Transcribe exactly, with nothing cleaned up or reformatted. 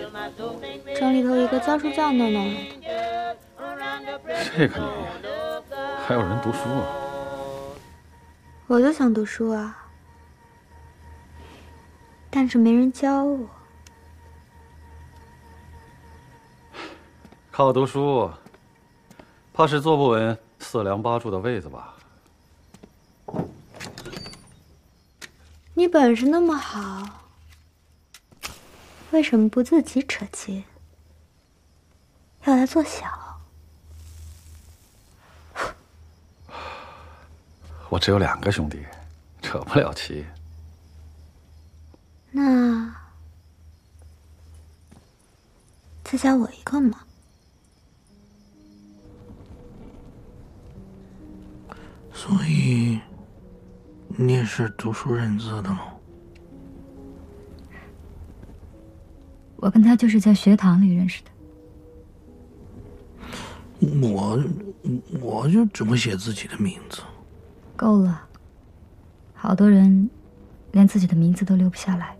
城里头一个教书匠弄弄来的。 这个年龄还有人读书啊？ 我就想读书啊，但是没人教我。 靠读书，怕是坐不稳四梁八柱的位子吧？ 你本事那么好，为什么不自己扯旗，要来做小？ 我只有两个兄弟，扯不了旗。 那再加我一个嘛。 所以，你也是读书认字的喽？ 我跟他就是在学堂里认识的。 我，我就只会写自己的名字。 够了，好多人连自己的名字都留不下来。